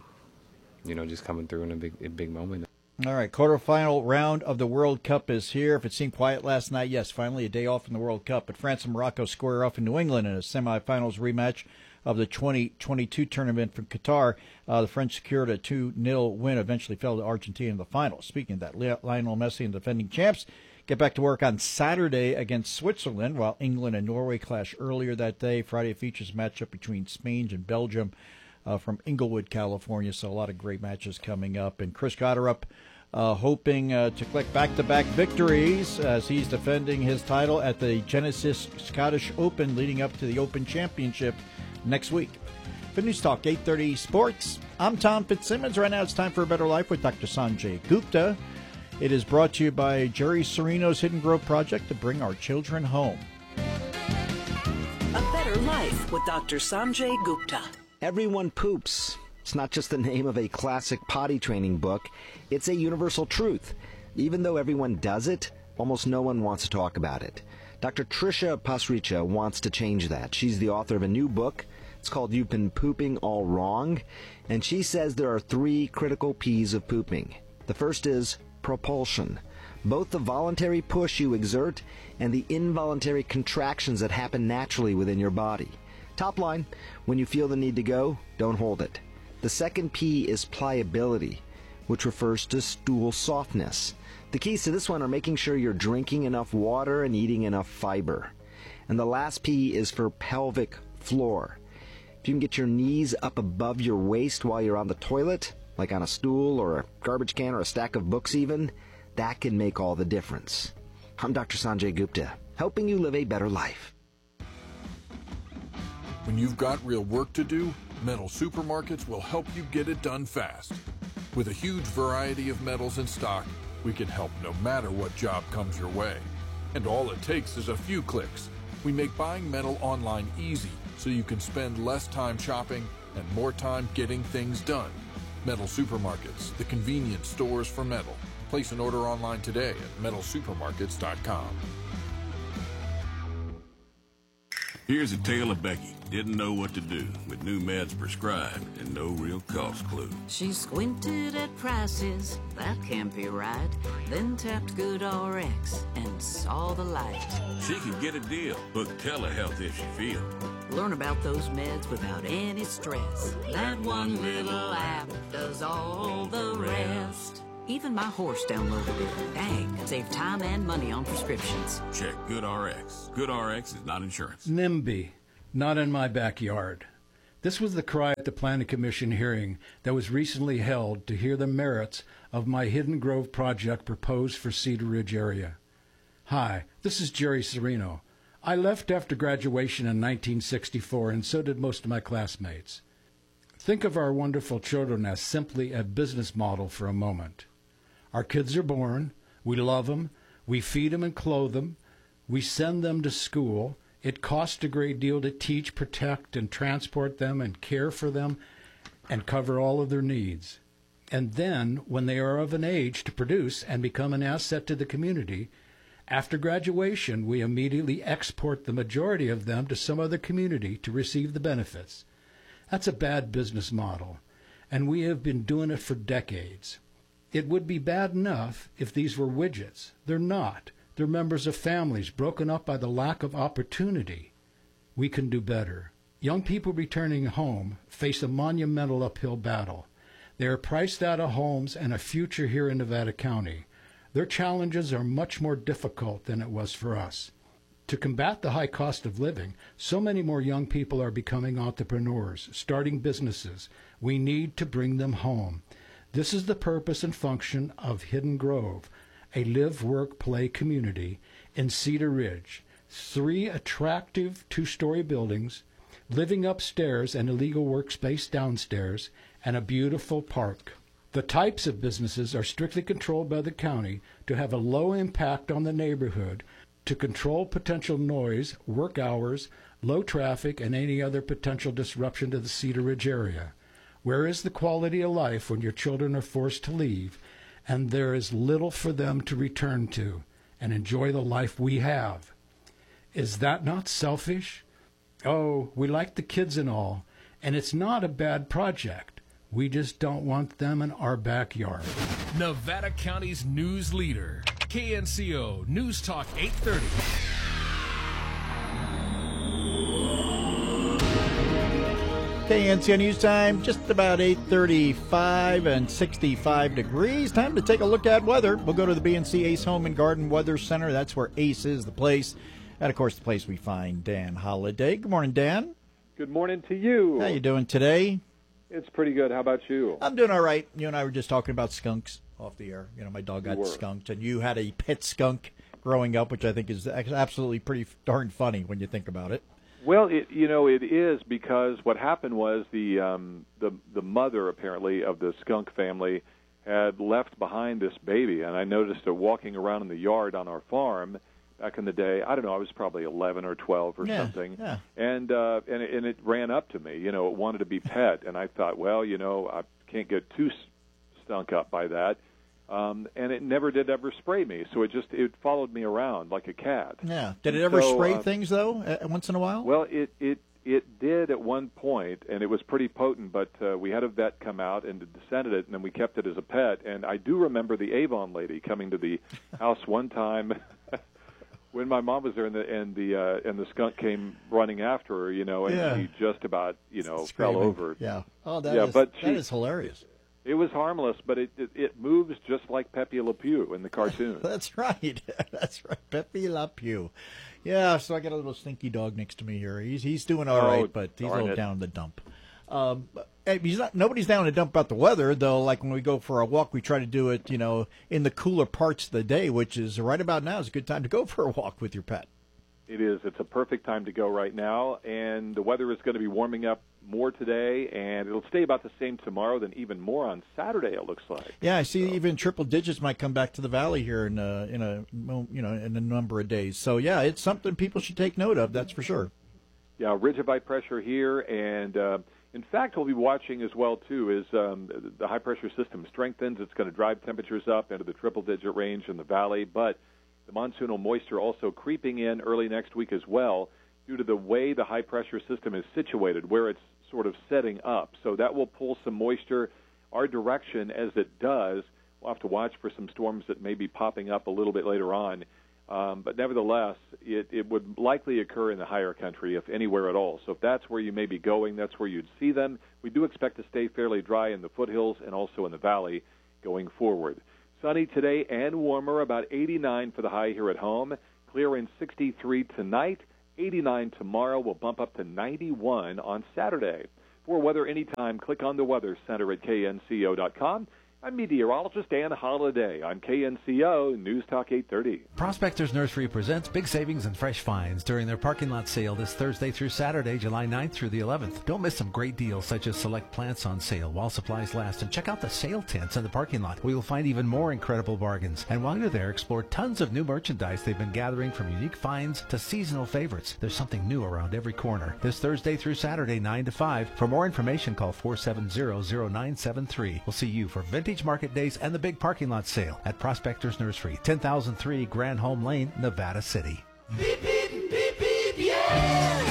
just coming through in a big moment. All right, quarterfinal round of the World Cup is here. If it seemed quiet last night, yes, finally a day off in the World Cup. But France and Morocco square off in New England in a semifinals rematch of the 2022 tournament from Qatar. The French secured a 2-0 win, eventually fell to Argentina in the final. Speaking of that, Lionel Messi and defending champs get back to work on Saturday against Switzerland, while England and Norway clash earlier that day. Friday features a matchup between Spain and Belgium. From Inglewood, California, so a lot of great matches coming up. And Chris Gotterup hoping to collect back-to-back victories as he's defending his title at the Genesis Scottish Open leading up to the Open Championship next week. For News Talk 830 Sports, I'm Tom Fitzsimmons. Right now it's time for A Better Life with Dr. Sanjay Gupta. It is brought to you by Jerry Serino's Hidden Grove Project to bring our children home. A Better Life with Dr. Sanjay Gupta. Everyone poops. It's not just the name of a classic potty training book. It's a universal truth. Even though everyone does it, almost no one wants to talk about it. Dr. Tricia Pasricha wants to change that. She's the author of a new book. It's called You've Been Pooping All Wrong. And she says there are 3 critical P's of pooping. The first is propulsion. Both the voluntary push you exert and the involuntary contractions that happen naturally within your body. Top line, when you feel the need to go, don't hold it. The second P is pliability, which refers to stool softness. The keys to this one are making sure you're drinking enough water and eating enough fiber. And the last P is for pelvic floor. If you can get your knees up above your waist while you're on the toilet, like on a stool or a garbage can or a stack of books even, that can make all the difference. I'm Dr. Sanjay Gupta, helping you live a better life. When you've got real work to do, Metal Supermarkets will help you get it done fast. With a huge variety of metals in stock, we can help no matter what job comes your way. And all it takes is a few clicks. We make buying metal online easy so you can spend less time shopping and more time getting things done. Metal Supermarkets, the convenience stores for metal. Place an order online today at metalsupermarkets.com. Here's a tale of Becky. Didn't know what to do with new meds prescribed and no real cost clue. She squinted at prices, that can't be right. Then tapped GoodRx and saw the light. She could get a deal. Book telehealth if she feels. Learn about those meds without any stress. That one little app does all the rest. Even my horse downloaded it. Dang, save time and money on prescriptions. Check GoodRx. GoodRx is not insurance. NIMBY, not in my backyard. This was the cry at the Planning Commission hearing that was recently held to hear the merits of my Hidden Grove project proposed for Cedar Ridge area. Hi, this is Jerry Serino. I left after graduation in 1964, and so did most of my classmates. Think of our wonderful children as simply a business model for a moment. Our kids are born, we love them, we feed them and clothe them, we send them to school. It costs a great deal to teach, protect, and transport them and care for them and cover all of their needs. And then, when they are of an age to produce and become an asset to the community, after graduation, we immediately export the majority of them to some other community to receive the benefits. That's a bad business model, and we have been doing it for decades. It would be bad enough if these were widgets. They're not. They're members of families broken up by the lack of opportunity. We can do better. Young people returning home face a monumental uphill battle. They are priced out of homes and a future here in Nevada County. Their challenges are much more difficult than it was for us. To combat the high cost of living, so many more young people are becoming entrepreneurs, starting businesses. We need to bring them home. This is the purpose and function of Hidden Grove, a live, work, play community in Cedar Ridge. 3 attractive 2-story buildings, living upstairs and a legal workspace downstairs, and a beautiful park. The types of businesses are strictly controlled by the county to have a low impact on the neighborhood, to control potential noise, work hours, low traffic, and any other potential disruption to the Cedar Ridge area. Where is the quality of life when your children are forced to leave and there is little for them to return to and enjoy the life we have? Is that not selfish? Oh, we like the kids and all, and it's not a bad project. We just don't want them in our backyard. Nevada County's news leader, KNCO News Talk 830. KNCO News Time, just about 8:35 and 65 degrees. Time to take a look at weather. We'll go to the BNC Ace Home and Garden Weather Center. That's where Ace is the place. And, of course, the place we find Dan Holliday. Good morning, Dan. Good morning to you. How you doing today? It's pretty good. How about you? I'm doing all right. You and I were just talking about skunks off the air. You know, my dog got skunked, and you had a pet skunk growing up, which I think is absolutely pretty darn funny when you think about it. Well, it is, because what happened was the mother, apparently, of the skunk family had left behind this baby, and I noticed her walking around in the yard on our farm back in the day. I don't know, I was probably 11 or 12 or something. Yeah. And it ran up to me. You know, it wanted to be pet, and I thought, well, you know, I can't get too stunk up by that. And it never did ever spray me, so it followed me around like a cat. Yeah. Did it ever spray things though? Once in a while? Well, it did at one point, and it was pretty potent. But we had a vet come out and descended it, and then we kept it as a pet. And I do remember the Avon lady coming to the house one time when my mom was there, and the skunk came running after her. You know, and he just about fell over. Yeah. Oh, that is hilarious. It was harmless, but it moves just like Pepe Le Pew in the cartoon. That's right. That's right. Pepe Le Pew. Yeah, so I got a little stinky dog next to me here. He's doing all right, but he's a little down in the dump. Nobody's down in the dump about the weather, though. Like when we go for a walk, we try to do it, in the cooler parts of the day, which is right about now is a good time to go for a walk with your pet. It is. It's a perfect time to go right now, and the weather is going to be warming up more today, and it'll stay about the same tomorrow, then even more on Saturday, it looks like. Yeah, I see even triple digits might come back to the valley here in a number of days. So, yeah, it's something people should take note of, that's for sure. Yeah, ridge of high pressure here, and, In fact, we'll be watching as well, too, as the high-pressure system strengthens. It's going to drive temperatures up into the triple-digit range in the valley, but the monsoonal moisture also creeping in early next week as well due to the way the high-pressure system is situated, where it's sort of setting up. So that will pull some moisture our direction as it does. We'll have to watch for some storms that may be popping up a little bit later on. But nevertheless, it would likely occur in the higher country, if anywhere at all. So if that's where you may be going, that's where you'd see them. We do expect to stay fairly dry in the foothills and also in the valley going forward. Sunny today and warmer, about 89 for the high here at home. Clear and 63 tonight. 89 tomorrow. Will bump up to 91 on Saturday. For weather anytime, click on the Weather Center at knco.com. I'm meteorologist Dan Holliday on KNCO News Talk 830. Prospectors Nursery presents big savings and fresh finds during their parking lot sale this Thursday through Saturday, July 9th through the 11th. Don't miss some great deals such as select plants on sale while supplies last, and check out the sale tents in the parking lot where you'll find even more incredible bargains. And while you're there, explore tons of new merchandise they've been gathering, from unique finds to seasonal favorites. There's something new around every corner. This Thursday through Saturday, 9 to 5. For more information, call 470-0973. We'll see you for Vintage Market Days and the big parking lot sale at Prospectors Nursery, 10,003 Grand Home Lane, Nevada City. Beep, beep, beep, beep, yeah!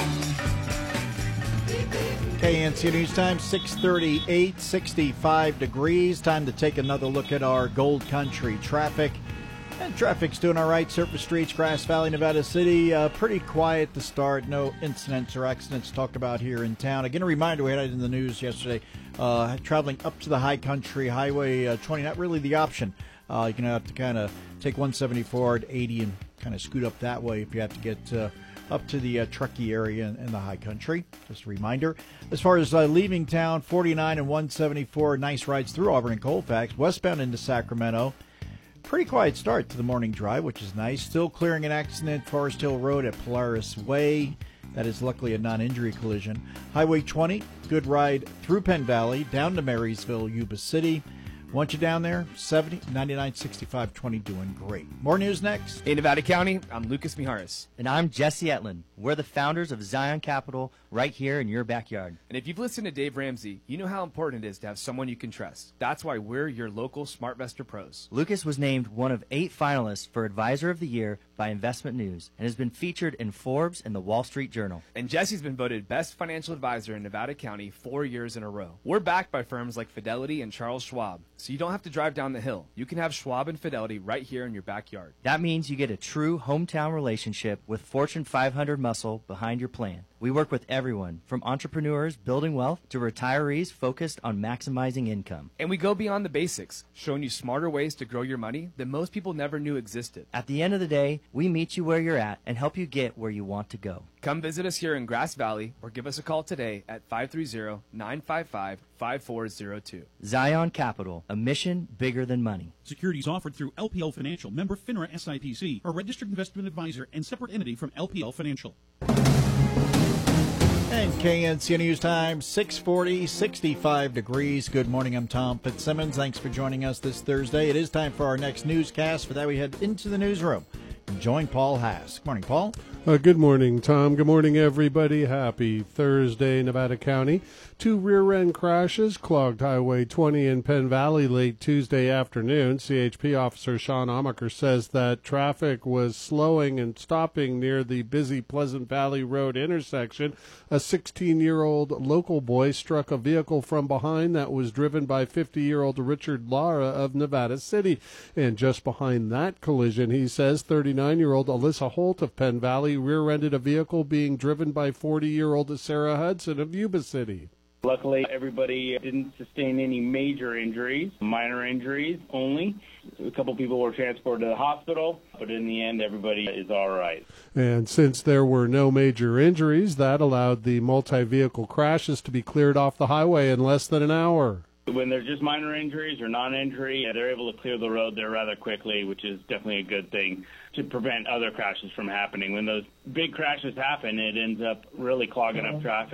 KNC News Time, 6:38, 65 degrees. Time to take another look at our Gold Country traffic. And traffic's doing all right. Surface streets, Grass Valley, Nevada City, pretty quiet to start. No incidents or accidents talked about here in town. Again, a reminder, we had it in the news yesterday, traveling up to the high country, Highway 20, not really the option. You're going to have to kind of take 174 at 80 and kind of scoot up that way if you have to get up to the Truckee area in the high country. Just a reminder. As far as leaving town, 49 and 174, nice rides through Auburn and Colfax. Westbound into Sacramento. Pretty quiet start to the morning drive, which is nice. Still clearing an accident, Forest Hill Road at Polaris Way. That is luckily a non-injury collision. Highway 20, good ride through Penn Valley, down to Marysville, Yuba City. Once you're down there, 70, 99, 65, 20, doing great. More news next. In Nevada County, I'm Lucas Mijares. And I'm Jesse Etlin. We're the founders of Zion Capital right here in your backyard. And if you've listened to Dave Ramsey, you know how important it is to have someone you can trust. That's why we're your local SmartVestor pros. Lucas was named one of 8 finalists for Advisor of the Year by Investment News and has been featured in Forbes and the Wall Street Journal. And Jesse's been voted Best Financial Advisor in Nevada County 4 years in a row. We're backed by firms like Fidelity and Charles Schwab, so you don't have to drive down the hill. You can have Schwab and Fidelity right here in your backyard. That means you get a true hometown relationship with Fortune 500 muscle behind your plan. We work with everyone, from entrepreneurs building wealth to retirees focused on maximizing income. And we go beyond the basics, showing you smarter ways to grow your money that most people never knew existed. At the end of the day, we meet you where you're at and help you get where you want to go. Come visit us here in Grass Valley or give us a call today at 530-955-5402. Zion Capital, a mission bigger than money. Securities offered through LPL Financial, member FINRA SIPC, a registered investment advisor and separate entity from LPL Financial. And KNC News Time, 6:40, 65 degrees. Good morning, I'm Tom Fitzsimmons. Thanks for joining us this Thursday. It is time for our next newscast. For that, we head into the newsroom and join Paul Haas. Good morning, Paul. Good morning, Tom. Good morning, everybody. Happy Thursday, Nevada County. 2 rear-end crashes clogged Highway 20 in Penn Valley late Tuesday afternoon. CHP officer Sean Amaker says that traffic was slowing and stopping near the busy Pleasant Valley Road intersection. A 16-year-old local boy struck a vehicle from behind that was driven by 50-year-old Richard Lara of Nevada City. And just behind that collision, he says 39-year-old Alyssa Holt of Penn Valley rear-ended a vehicle being driven by 40-year-old Sarah Hudson of Yuba City. Luckily, everybody didn't sustain any major injuries, minor injuries only. A couple people were transported to the hospital, but in the end, everybody is all right. And since there were no major injuries, that allowed the multi-vehicle crashes to be cleared off the highway in less than an hour. When there's just minor injuries or non-injury, they're able to clear the road there rather quickly, which is definitely a good thing to prevent other crashes from happening. When those big crashes happen, it ends up really clogging up traffic.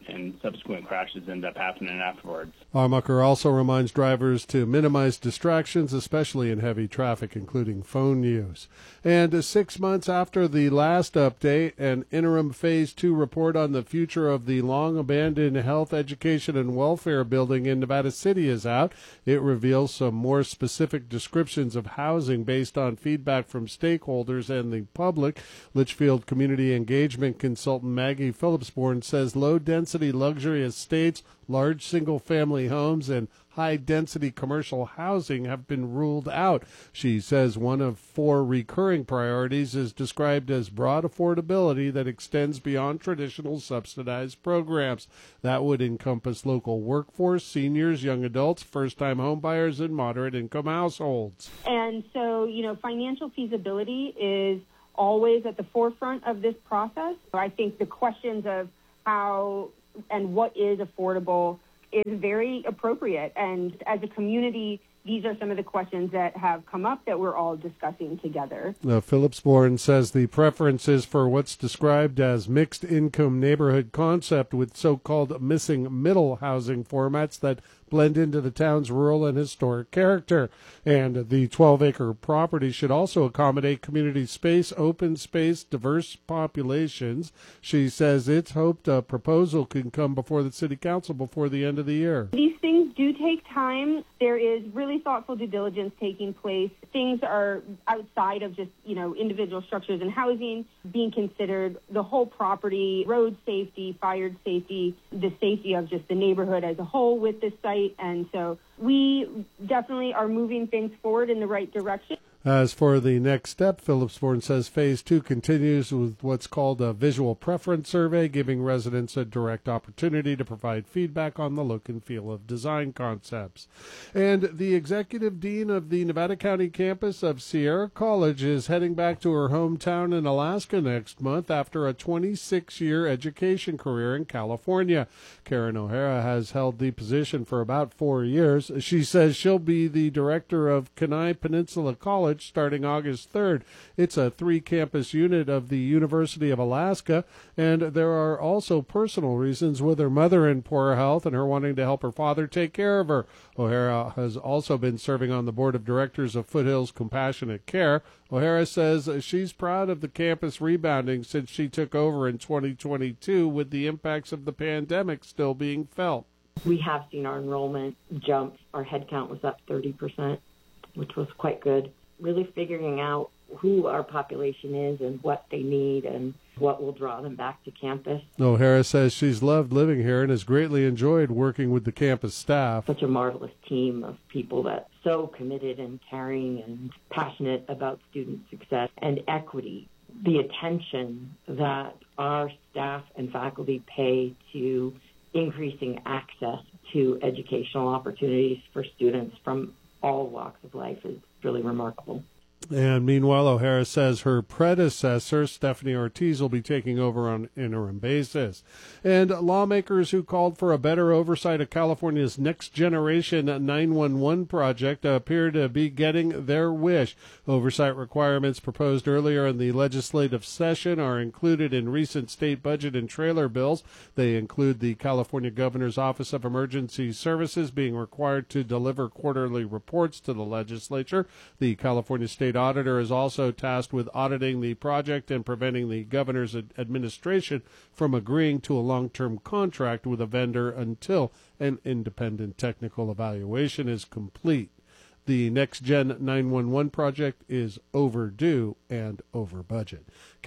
and subsequent crashes end up happening afterwards. Armucker also reminds drivers to minimize distractions, especially in heavy traffic, including phone use. And 6 months after the last update, an interim Phase 2 report on the future of the long-abandoned health, education, and welfare building in Nevada City is out. It reveals some more specific descriptions of housing based on feedback from stakeholders and the public. Litchfield Community Engagement consultant Maggie Phillipsborn says low-density luxury estates, large single-family homes, and high-density commercial housing have been ruled out. She says one of 4 recurring priorities is described as broad affordability that extends beyond traditional subsidized programs. That would encompass local workforce, seniors, young adults, first-time homebuyers, and moderate-income households. And so, financial feasibility is always at the forefront of this process. I think the questions of how and what is affordable is very appropriate. And as a community, these are some of the questions that have come up that we're all discussing together. Phillipsborn says the preference is for what's described as mixed-income neighborhood concept with so-called missing middle housing formats that blend into the town's rural and historic character. And the 12-acre property should also accommodate community space, open space, diverse populations. She says it's hoped a proposal can come before the city council before the end of the year. These things do take time. There is really thoughtful due diligence taking place. Things are outside of just, individual structures and housing being considered, the whole property, road safety, fire safety, the safety of just the neighborhood as a whole with this site. And so we definitely are moving things forward in the right direction. As for the next step, Phillipsborn says Phase 2 continues with what's called a visual preference survey, giving residents a direct opportunity to provide feedback on the look and feel of design concepts. And the executive dean of the Nevada County campus of Sierra College is heading back to her hometown in Alaska next month after a 26-year education career in California. Karen O'Hara has held the position for about 4 years. She says she'll be the director of Kenai Peninsula College starting August 3rd. It's a 3-campus unit of the University of Alaska, and there are also personal reasons with her mother in poor health and her wanting to help her father take care of her. O'Hara has also been serving on the board of directors of Foothills Compassionate Care. O'Hara says she's proud of the campus rebounding since she took over in 2022 with the impacts of the pandemic still being felt. We have seen our enrollment jump. Our head count was up 30%, which was quite good. Really figuring out who our population is and what they need and what will draw them back to campus. O'Hara says she's loved living here and has greatly enjoyed working with the campus staff. Such a marvelous team of people that so committed and caring and passionate about student success and equity. The attention that our staff and faculty pay to increasing access to educational opportunities for students from all walks of life is really remarkable. And meanwhile, O'Hara says her predecessor, Stephanie Ortiz, will be taking over on an interim basis. And lawmakers who called for a better oversight of California's Next Generation 911 project appear to be getting their wish. Oversight requirements proposed earlier in the legislative session are included in recent state budget and trailer bills. They include the California Governor's Office of Emergency Services being required to deliver quarterly reports to the legislature. The California State Auditor is also tasked with auditing the project and preventing the governor's administration from agreeing to a long-term contract with a vendor until an independent technical evaluation is complete. The Next Gen 911 project is overdue and over budget.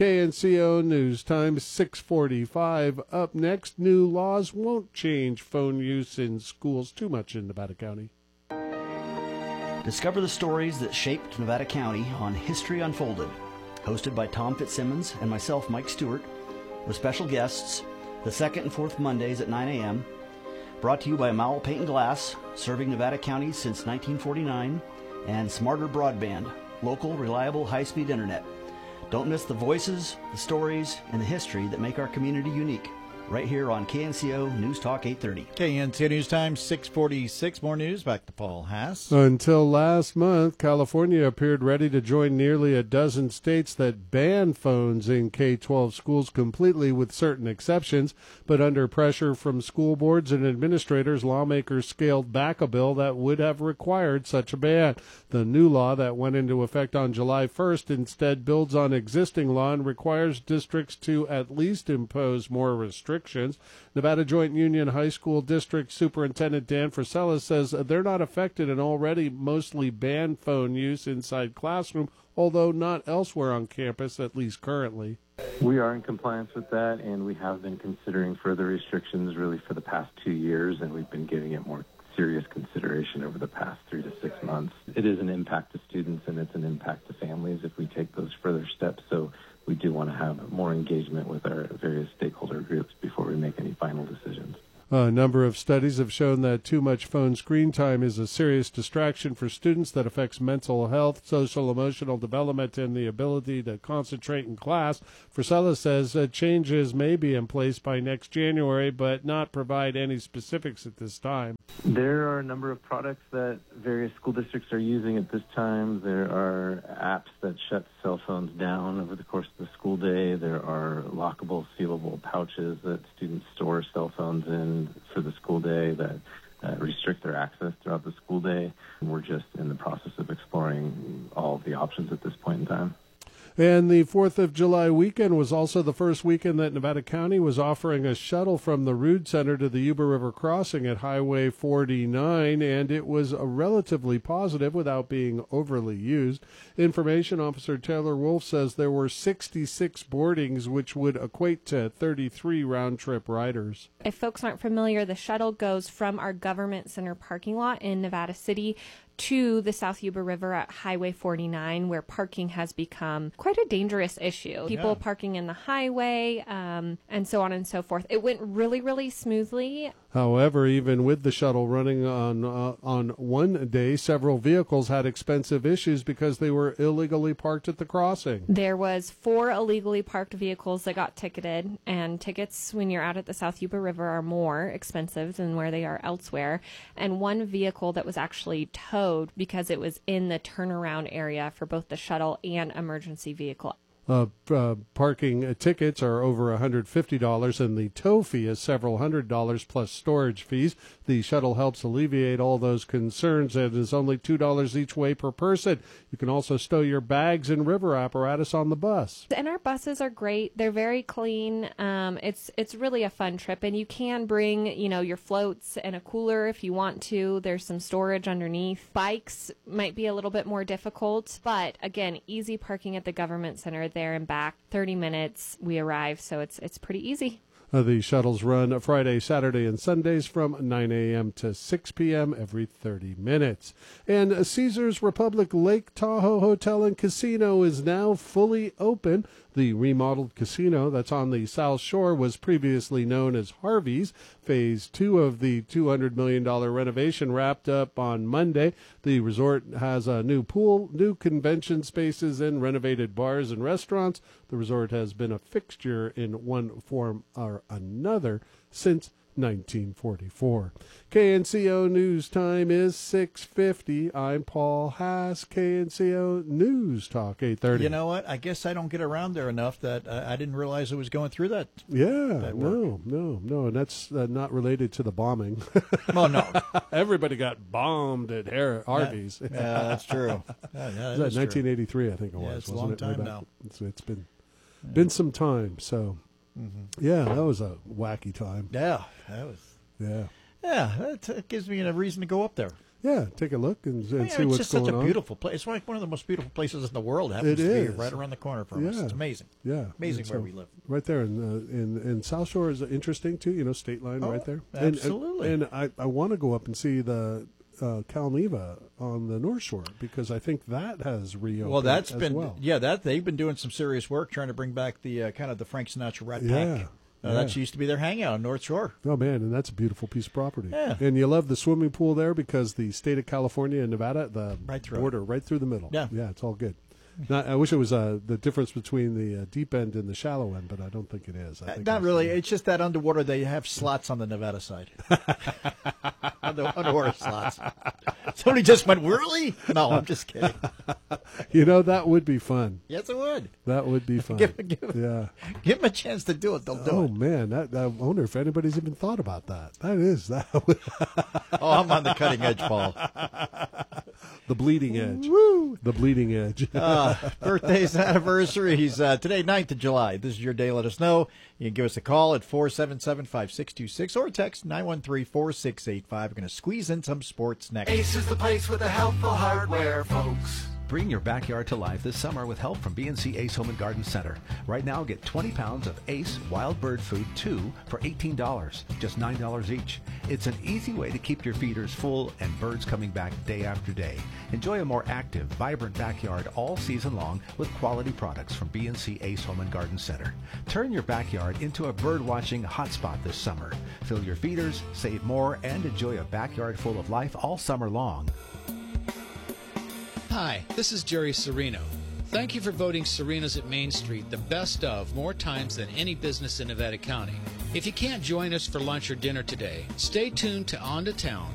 KNCO News Time 6:45. Up next, new laws won't change phone use in schools too much in Nevada County. Discover the stories that shaped Nevada County on History Unfolded, hosted by Tom Fitzsimmons and myself, Mike Stewart, with special guests the second and fourth Mondays at 9 a.m., brought to you by Mowell Paint and Glass, serving Nevada County since 1949, and Smarter Broadband, local, reliable, high-speed internet. Don't miss the voices, the stories, and the history that make our community unique. right here on KNCO News Talk 830. KNCO News Time, 6:46. More news. Back to Paul Haas. Until last month, California appeared ready to join nearly a dozen states that ban phones in K-12 schools completely, with certain exceptions. But under pressure from school boards and administrators, lawmakers scaled back a bill that would have required such a ban. The new law that went into effect on July 1st instead builds on existing law and requires districts to at least impose more restrictions. Nevada Joint Union High School District Superintendent Dan Frisella says they're not affected and already mostly ban phone use inside classroom, although not elsewhere on campus, at least currently. We are in compliance with that, and we have been considering further restrictions really for the past 2 years, and we've been giving it more serious consideration over the past 3 to 6 months. It is an impact to students, and it's an impact to families if we take those further steps. So we do want to have more engagement with our various stakeholder groups before we make any final decisions. A number of studies have shown that too much phone screen time is a serious distraction for students that affects mental health, social, emotional development, and the ability to concentrate in class. Frisella says changes may be in place by next January, but not provide any specifics at this time. There are a number of products that various school districts are using at this time. There are apps that shut cell phones down over the course of the school day. There are lockable, sealable pouches that students store cell phones in for the school day that restrict their access throughout the school day. We're just in the process of exploring all of the options at this point in time. And the 4th of July weekend was also the first weekend that Nevada County was offering a shuttle from the Rood Center to the Yuba River Crossing at Highway 49, and it was relatively positive without being overly used. Information Officer Taylor Wolf says there were 66 boardings, which would equate to 33 round-trip riders. If folks aren't familiar, the shuttle goes from our Government Center parking lot in Nevada City to the South Yuba River at Highway 49, where parking has become quite a dangerous issue. People parking in the highway, and so on and so forth. It went really, really smoothly. However, even with the shuttle running on one day, several vehicles had expensive issues because they were illegally parked at the crossing. There was 4 illegally parked vehicles that got ticketed, and tickets when you're out at the South Yuba River are more expensive than where they are elsewhere. And one vehicle that was actually towed because it was in the turnaround area for both the shuttle and emergency vehicle. Parking tickets are over $150, and the tow fee is several $100 plus storage fees. The shuttle helps alleviate all those concerns. It is only $2 each way per person. You can also stow your bags and river apparatus on the bus. And our buses are great. They're very clean. It's really a fun trip, and you can bring, your floats and a cooler if you want to. There's some storage underneath. Bikes might be a little bit more difficult, but again, easy parking at the Government Center. There and back, 30 minutes, we arrive, so it's pretty easy. The shuttles run Friday, Saturday, and Sundays from 9 a.m. to 6 p.m. every 30 minutes. And Caesars Republic Lake Tahoe Hotel and Casino is now fully open. The remodeled casino that's on the South Shore was previously known as Harvey's. Phase 2 of the $200 million renovation wrapped up on Monday. The resort has a new pool, new convention spaces, and renovated bars and restaurants. The resort has been a fixture in one form or another since 1944. KNCO News Time is 6:50. I'm Paul Haas, KNCO News Talk 830. You know what? I guess I don't get around there enough that I didn't realize it was going through that. Yeah, no, and that's not related to the bombing. Oh, no. Everybody got bombed at Harvey's. Yeah, that's true. That was 1983, I think it was. Yeah, it's a wasn't long it? time now. It's been some time, so... Mm-hmm. Yeah, that was a wacky time. Yeah, that was. Yeah, that gives me a reason to go up there. Yeah, take a look and see what's going on. It's just such a beautiful place. It's like one of the most beautiful places in the world. It happens to be right around the corner from us. It's amazing. Yeah, amazing where we live. Right there, in South Shore is interesting too. State line right there. Absolutely. And I want to go up and see the Cal Neva on the North Shore because I think that has reopened. Well, that's been well. They've been doing some serious work trying to bring back the kind of the Frank Sinatra Rat Pack. That used to be their hangout on North Shore. Oh man, and that's a beautiful piece of property. Yeah. And you love the swimming pool there because the state of California and Nevada, the border right through the middle. Yeah, it's all good. I wish it was the difference between the deep end and the shallow end, but I don't think it is. I think Not really. It's just that underwater they have slots on the Nevada side. Underwater slots. Somebody just went, really? No, I'm just kidding. That would be fun. Yes, it would. That would be fun. Give yeah. Give them a chance to do it. They'll do it. Oh, man. I wonder if anybody's even thought about that. That. Oh, I'm on the cutting edge, Paul. The bleeding edge. Woo! The bleeding edge. Birthdays, anniversaries. Today, 9th of July. This is your day. Let us know. You can give us a call at 477-5626 or text 913-4685. We're going to squeeze in some sports next. Ace is the place with the helpful hardware, folks. Bring your backyard to life this summer with help from BNC Ace Home and Garden Center. Right now, get 20 pounds of Ace Wild Bird Food 2 for $18, just $9 each. It's an easy way to keep your feeders full and birds coming back day after day. Enjoy a more active, vibrant backyard all season long with quality products from BNC Ace Home and Garden Center. Turn your backyard into a bird-watching hotspot this summer. Fill your feeders, save more, and enjoy a backyard full of life all summer long. Hi, this is Jerry Serino. Thank you for voting Serena's at Main Street the best of more times than any business in Nevada County. If you can't join us for lunch or dinner today, stay tuned to On to Town